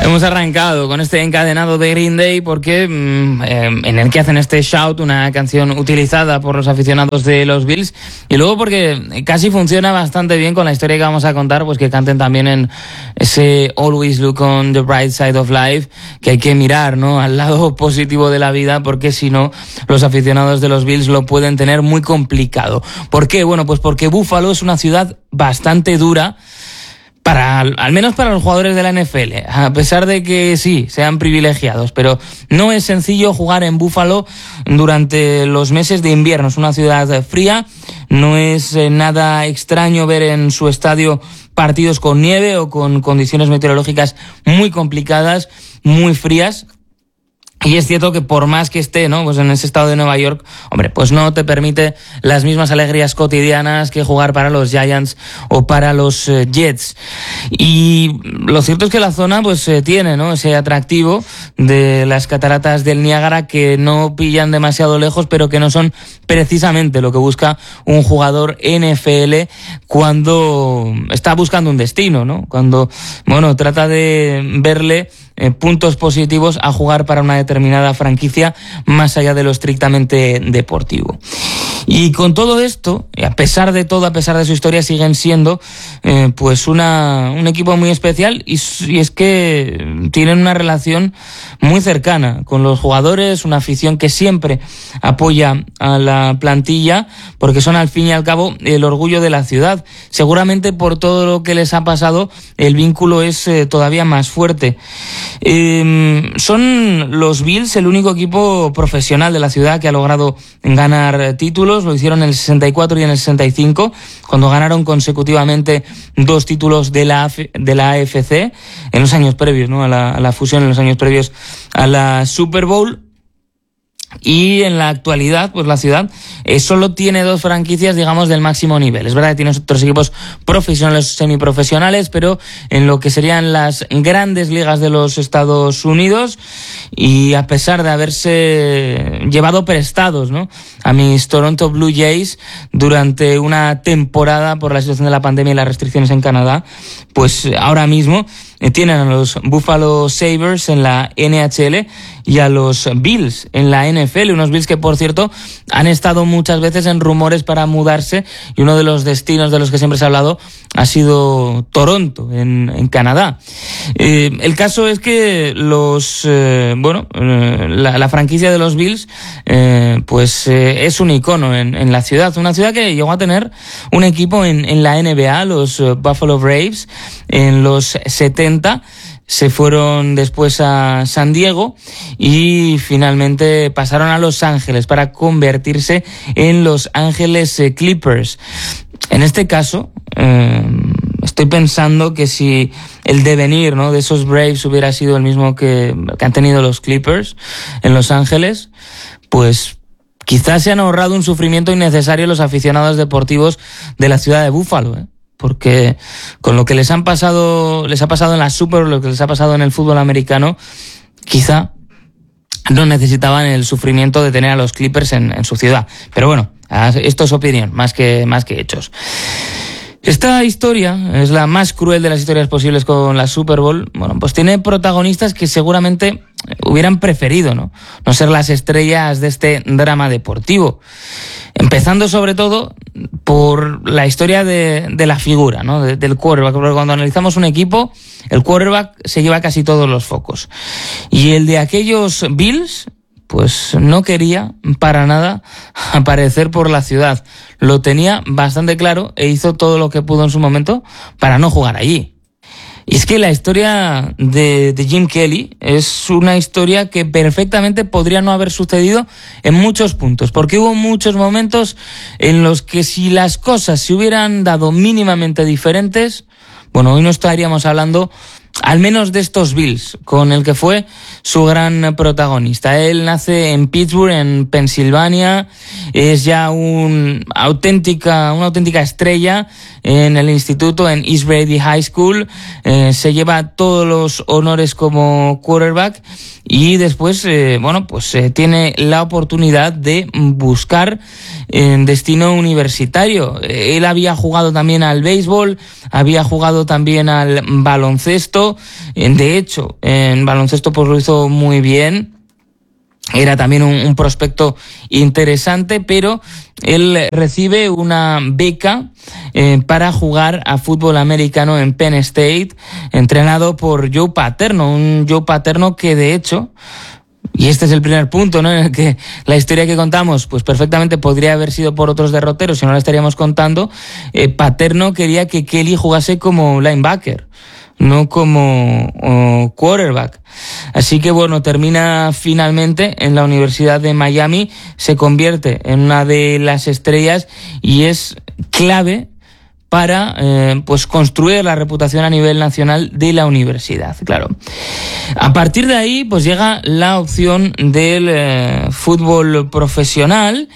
Hemos arrancado con este encadenado de Green Day porque en el que hacen este Shout, una canción utilizada por los aficionados de los Bills, y luego porque casi funciona bastante bien con la historia que vamos a contar, pues que canten también en ese Always Look on the Bright Side of Life, que hay que mirar, ¿no?, al lado positivo de la vida, porque si no, los aficionados de los Bills lo pueden tener muy complicado. ¿Por qué? Bueno, pues porque Buffalo es una ciudad bastante dura, al menos para los jugadores de la NFL, a pesar de que sí, sean privilegiados, pero no es sencillo jugar en Buffalo durante los meses de invierno. Es una ciudad fría, no es nada extraño ver en su estadio partidos con nieve o con condiciones meteorológicas muy complicadas, muy frías. Y es cierto que por más que esté, ¿no?, pues en ese estado de Nueva York, hombre, pues no te permite las mismas alegrías cotidianas que jugar para los Giants o para los Jets. Y lo cierto es que la zona pues tiene, ¿no?, ese atractivo de las cataratas del Niágara, que no pillan demasiado lejos, pero que no son precisamente lo que busca un jugador NFL cuando está buscando un destino, ¿no? Cuando, bueno, trata de verle puntos positivos a jugar para una determinada franquicia más allá de lo estrictamente deportivo. Y con todo esto, a pesar de todo, a pesar de su historia, siguen siendo pues un equipo muy especial, y es que tienen una relación muy cercana con los jugadores, una afición que siempre apoya a la plantilla, porque son al fin y al cabo el orgullo de la ciudad. Seguramente por todo lo que les ha pasado, el vínculo es todavía más fuerte. Son los Bills el único equipo profesional de la ciudad que ha logrado ganar títulos. Lo hicieron en el 64 y en el 65, cuando ganaron consecutivamente 2 títulos de la AFC en los años previos, ¿no?, a la fusión, en los años previos a la Super Bowl. Y en la actualidad, pues la ciudad solo tiene 2 franquicias, digamos, del máximo nivel. Es verdad que tiene otros equipos profesionales, semiprofesionales, pero en lo que serían las grandes ligas de los Estados Unidos, y a pesar de haberse llevado prestados, ¿no?, a mis Toronto Blue Jays durante una temporada por la situación de la pandemia y las restricciones en Canadá, pues ahora mismo tienen a los Buffalo Sabres en la NHL y a los Bills en la NFL, unos Bills que, por cierto, han estado muchas veces en rumores para mudarse, y uno de los destinos de los que siempre se ha hablado ha sido Toronto, en Canadá. El caso es que la franquicia de los Bills es un icono en la ciudad, una ciudad que llegó a tener un equipo en la NBA, los Buffalo Braves, en los 70. Se fueron después a San Diego y finalmente pasaron a Los Ángeles para convertirse en Los Ángeles Clippers. En este caso, estoy pensando que si el devenir, ¿no?, de esos Braves hubiera sido el mismo que han tenido los Clippers en Los Ángeles, pues quizás se han ahorrado un sufrimiento innecesario los aficionados deportivos de la ciudad de Buffalo, porque con lo que les ha pasado en la Super, lo que les ha pasado en el fútbol americano, quizá no necesitaban el sufrimiento de tener a los Clippers en su ciudad. Pero bueno, esto es opinión, más que hechos. Esta historia es la más cruel de las historias posibles con la Super Bowl. Bueno, pues tiene protagonistas que seguramente hubieran preferido no ser las estrellas de este drama deportivo. Empezando sobre todo por la historia de la figura, ¿no?, del quarterback. Porque cuando analizamos un equipo, el quarterback se lleva casi todos los focos. Y el de aquellos Bills, pues no quería para nada aparecer por la ciudad. Lo tenía bastante claro e hizo todo lo que pudo en su momento para no jugar allí. Y es que la historia de Jim Kelly es una historia que perfectamente podría no haber sucedido en muchos puntos, porque hubo muchos momentos en los que si las cosas se hubieran dado mínimamente diferentes, bueno, hoy no estaríamos hablando al menos de estos Bills, con el que fue su gran protagonista. Él nace en Pittsburgh, en Pensilvania, es ya una auténtica estrella en el instituto, en East Brady High School. Se lleva todos los honores como quarterback y después, tiene la oportunidad de buscar destino universitario. Él había jugado también al béisbol, había jugado también al baloncesto. De hecho, en baloncesto pues lo hizo muy bien. Era también un prospecto interesante, pero él recibe una beca para jugar a fútbol americano en Penn State, entrenado por Joe Paterno, un Joe Paterno que de hecho, y este es el primer punto, ¿no?, en el que la historia que contamos pues perfectamente podría haber sido por otros derroteros, si no la estaríamos contando. Paterno quería que Kelly jugase como linebacker, no como quarterback. Así que bueno, termina finalmente en la Universidad de Miami, se convierte en una de las estrellas y es clave para construir la reputación a nivel nacional de la universidad. Claro, a partir de ahí pues llega la opción del fútbol profesional,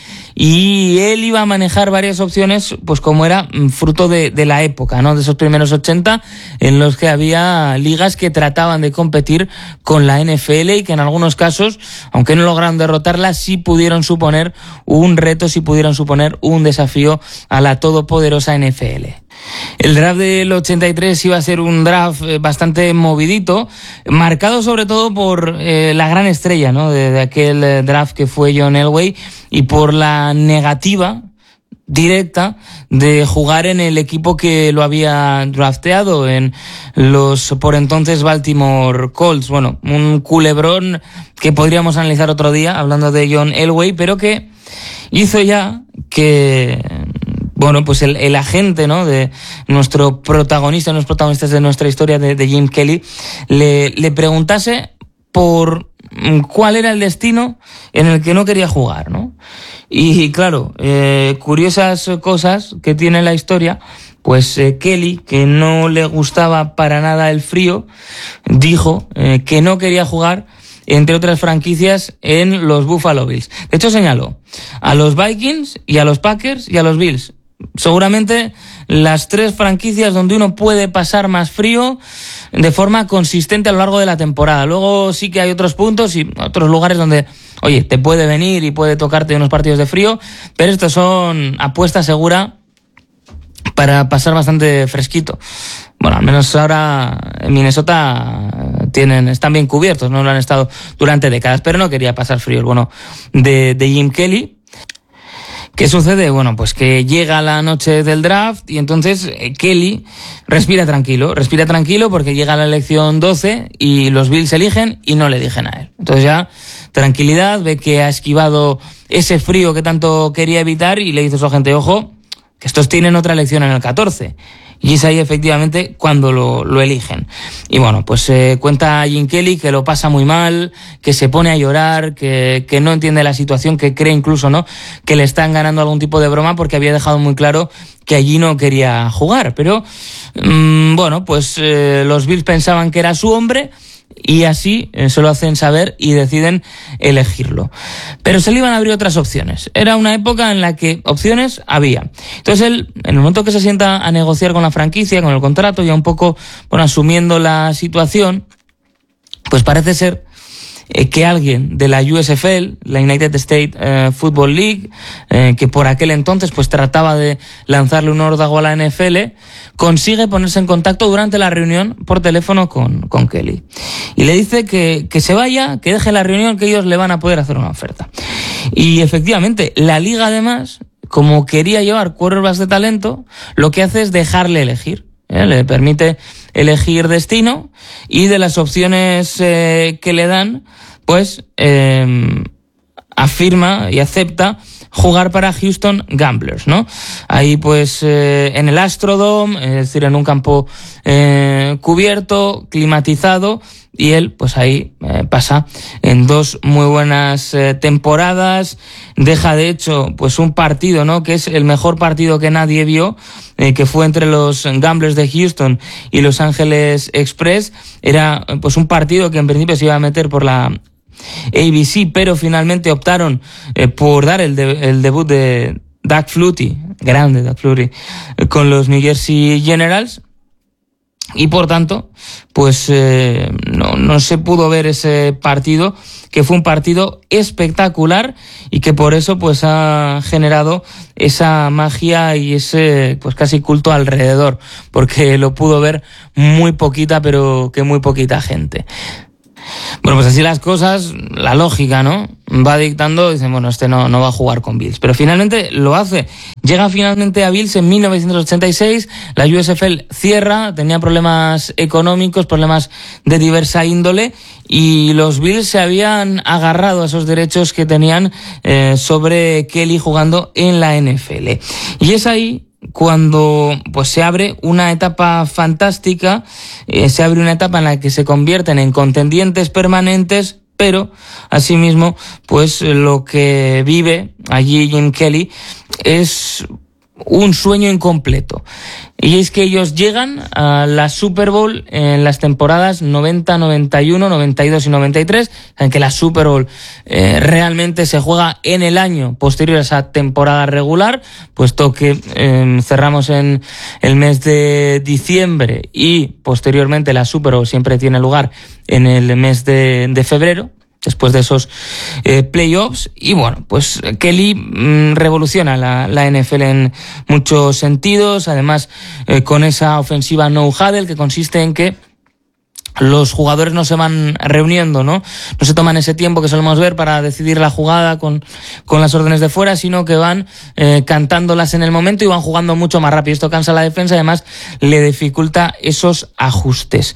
y él iba a manejar varias opciones, pues como era fruto de la época, ¿no?, de esos primeros 80, en los que había ligas que trataban de competir con la NFL y que en algunos casos, aunque no lograron derrotarla, sí pudieron suponer un reto, sí pudieron suponer un desafío a la todopoderosa NFL. El draft del 83 iba a ser un draft bastante movidito, marcado sobre todo por la gran estrella, ¿no?, de aquel draft que fue John Elway, y por la negativa directa de jugar en el equipo que lo había drafteado, en los por entonces Baltimore Colts. Bueno, un culebrón que podríamos analizar otro día hablando de John Elway, pero que hizo ya que pues el agente, ¿no?, de nuestro protagonista, los protagonistas de nuestra historia, de Jim Kelly, le preguntase por cuál era el destino en el que no quería jugar, ¿no? Y claro, curiosas cosas que tiene la historia, pues Kelly, que no le gustaba para nada el frío, dijo que no quería jugar, entre otras franquicias, en los Buffalo Bills. De hecho, señaló a los Vikings y a los Packers y a los Bills. Seguramente las tres franquicias donde uno puede pasar más frío de forma consistente a lo largo de la temporada. Luego sí que hay otros puntos y otros lugares donde, oye, te puede venir y puede tocarte unos partidos de frío, pero estos son apuesta segura para pasar bastante fresquito. Bueno, al menos ahora en Minnesota están bien cubiertos, no lo han estado durante décadas, pero no quería pasar frío el bueno de Jim Kelly. ¿Qué sucede? Bueno, pues que llega la noche del draft y entonces Kelly respira tranquilo porque llega la elección 12 y los Bills eligen y no le eligen a él. Entonces ya, tranquilidad, ve que ha esquivado ese frío que tanto quería evitar y le dice a su agente, ojo, que estos tienen otra elección en el 14. Y es ahí efectivamente cuando lo eligen. Y bueno, pues cuenta Jim Kelly que lo pasa muy mal, que se pone a llorar, que no entiende la situación, que cree incluso, ¿no?, que le están ganando algún tipo de broma porque había dejado muy claro que allí no quería jugar. Pero los Bills pensaban que era su hombre y así se lo hacen saber y deciden elegirlo. Pero se le iban a abrir otras opciones. Era una época en la que opciones había. Entonces él, en el momento que se sienta a negociar con la franquicia, con el contrato, ya un poco asumiendo la situación, pues parece ser que alguien de la USFL, la United States Football League, que por aquel entonces pues trataba de lanzarle un órdago a la NFL, consigue ponerse en contacto durante la reunión por teléfono con Kelly. Y le dice que se vaya, que deje la reunión, que ellos le van a poder hacer una oferta. Y efectivamente, la liga además, como quería llevar quarterbacks de talento, lo que hace es dejarle elegir. Le permite elegir destino y de las opciones que le dan, pues afirma y acepta jugar para Houston Gamblers, ¿no? Ahí pues en el Astrodome, es decir, en un campo cubierto, climatizado, y él pues ahí pasa en 2 muy buenas temporadas. Deja de hecho pues un partido, ¿no?, que es el mejor partido que nadie vio, que fue entre los Gamblers de Houston y Los Ángeles Express. Era pues un partido que en principio se iba a meter por la ABC, pero finalmente optaron por dar el debut de Doug Flutie, grande Doug Flutie, con los New Jersey Generals. Y por tanto, pues no se pudo ver ese partido, que fue un partido espectacular y que por eso pues ha generado esa magia y ese pues casi culto alrededor, porque lo pudo ver muy poquita gente. Bueno, pues así las cosas, la lógica, ¿no? Va dictando, dicen, bueno, este no va a jugar con Bills. Pero finalmente lo hace. Llega finalmente a Bills en 1986, la USFL cierra, tenía problemas económicos, problemas de diversa índole, y los Bills se habían agarrado a esos derechos que tenían sobre Kelly jugando en la NFL. Y es ahí cuando pues se abre una etapa fantástica, se abre una etapa en la que se convierten en contendientes permanentes, pero asimismo pues lo que vive allí Jim Kelly es un sueño incompleto. Y es que ellos llegan a la Super Bowl en las temporadas 90, 91, 92 y 93, en que la Super Bowl realmente se juega en el año posterior a esa temporada regular, puesto que cerramos en el mes de diciembre y posteriormente la Super Bowl siempre tiene lugar en el mes de febrero, después de esos playoffs. Y bueno, pues Kelly revoluciona la NFL en muchos sentidos, además con esa ofensiva no huddle, que consiste en que los jugadores no se van reuniendo, ¿no? No se toman ese tiempo que solemos ver para decidir la jugada con las órdenes de fuera, sino que van cantándolas en el momento y van jugando mucho más rápido. Esto cansa a la defensa y además le dificulta esos ajustes.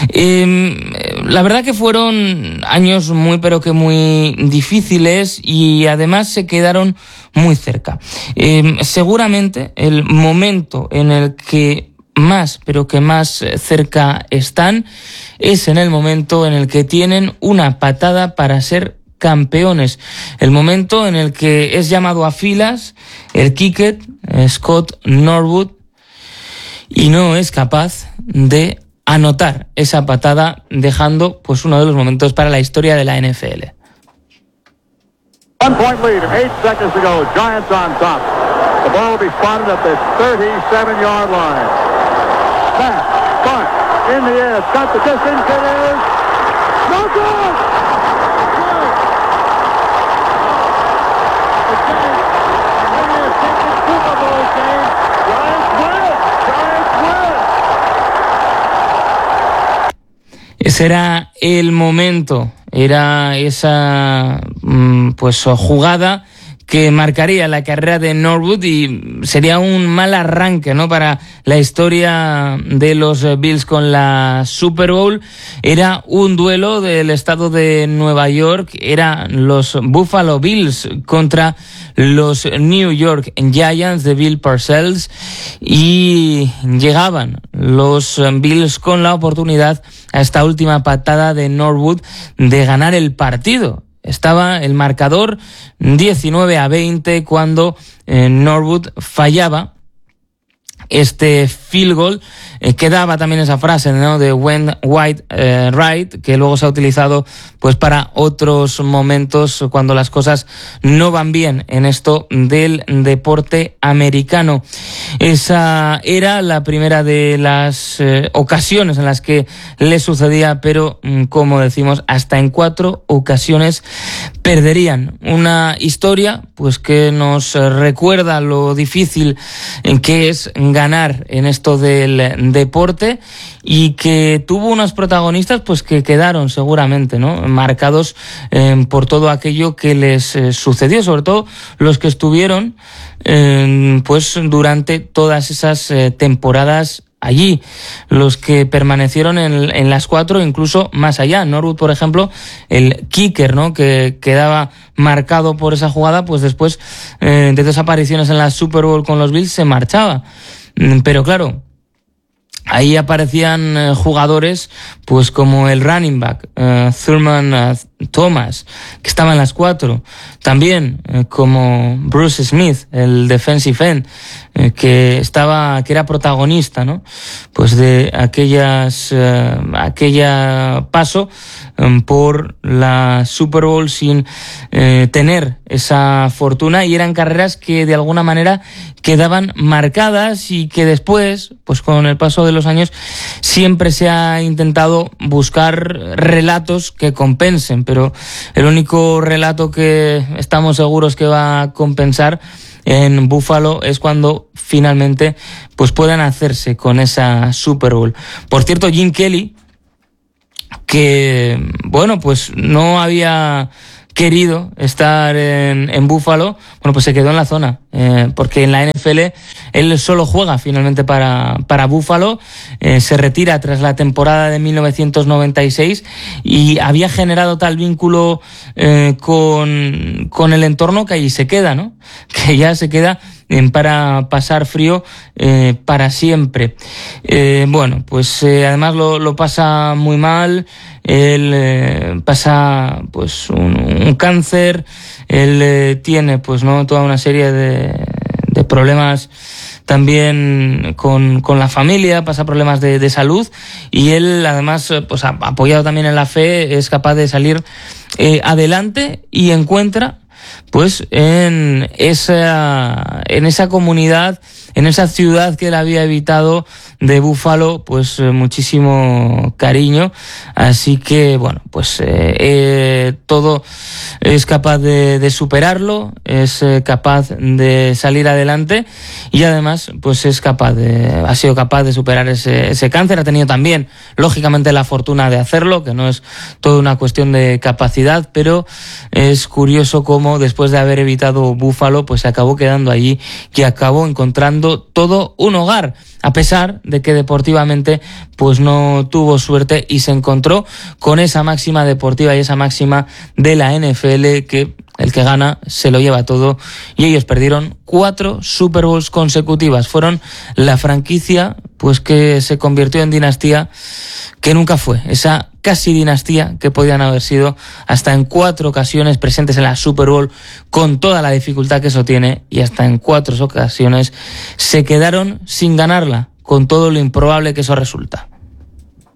La verdad que fueron años muy difíciles y además se quedaron muy cerca. Seguramente el momento en el que más cerca están es en el momento en el que tienen una patada para ser campeones, el momento en el que es llamado a filas el kicker Scott Norwood y no es capaz de anotar esa patada, dejando pues uno de los momentos para la historia de la NFL. 1 point lead and 8 seconds to go. Giants on top. The ball will be spotted at the 37-yard line. Back, front, in the air, got the distance, it is no good! The Giants are winning a second Super Bowl game. Giants win! Giants win! Ese era el momento, era esa pues jugada que marcaría la carrera de Norwood y sería un mal arranque, ¿no?, para la historia de los Bills con la Super Bowl. Era un duelo del estado de Nueva York, eran los Buffalo Bills contra los New York Giants de Bill Parcells, y llegaban los Bills con la oportunidad a esta última patada de Norwood de ganar el partido. Estaba el marcador 19-20 cuando Norwood fallaba este field goal. Quedaba también esa frase, ¿no?, de when white right, que luego se ha utilizado pues para otros momentos cuando las cosas no van bien en esto del deporte americano. Esa era la primera de las ocasiones en las que le sucedía, pero como decimos, hasta en 4 ocasiones perderían. Una historia pues que nos recuerda lo difícil que es ganar en esto del deporte y que tuvo unos protagonistas pues que quedaron seguramente, ¿no?, marcados por todo aquello que les sucedió, sobre todo los que estuvieron pues durante todas esas temporadas allí, los que permanecieron en las 4, incluso más allá. Norwood, por ejemplo, el kicker, ¿no?, que quedaba marcado por esa jugada, pues después de 2 apariciones en la Super Bowl con los Bills se marchaba. Pero claro, ahí aparecían jugadores pues como el running back Thurman Thomas, que estaba en las 4, también como Bruce Smith, el defensive end, que era protagonista, ¿no? Pues de aquella paso por la Super Bowl sin tener esa fortuna, y eran carreras que de alguna manera quedaban marcadas y que después, pues con el paso de los años, siempre se ha intentado buscar relatos que compensen, pero el único relato que estamos seguros que va a compensar en Buffalo es cuando finalmente pues puedan hacerse con esa Super Bowl. Por cierto, Jim Kelly, que bueno, pues no había querido estar en Buffalo, bueno, pues se quedó en la zona, porque en la NFL él solo juega finalmente para Buffalo, se retira tras la temporada de 1996 y había generado tal vínculo con el entorno que allí se queda, ¿no? Que ya se queda para pasar frío para siempre. Bueno, pues además lo pasa muy mal. Él pasa pues un cáncer. Él tiene pues no toda una serie de problemas también con la familia, pasa problemas de salud, y él además pues apoyado también en la fe es capaz de salir adelante y encuentra pues en esa comunidad, en esa ciudad que él había evitado de Buffalo, pues muchísimo cariño. Así que bueno, pues todo es capaz de superarlo, es capaz de salir adelante, y además pues ha sido capaz de superar ese cáncer. Ha tenido también lógicamente la fortuna de hacerlo, que no es toda una cuestión de capacidad, pero es curioso cómo después de haber evitado Buffalo pues se acabó quedando allí y acabó encontrando todo un hogar, a pesar de que deportivamente pues no tuvo suerte y se encontró con esa máxima deportiva y esa máxima de la NFL, que el que gana se lo lleva todo, y ellos perdieron 4 Super Bowls consecutivas. Fueron la franquicia pues que se convirtió en dinastía que nunca fue, esa casi dinastía que podían haber sido hasta en 4 ocasiones presentes en la Super Bowl, con toda la dificultad que eso tiene, y hasta en 4 ocasiones se quedaron sin ganarla, con todo lo improbable que eso resulta.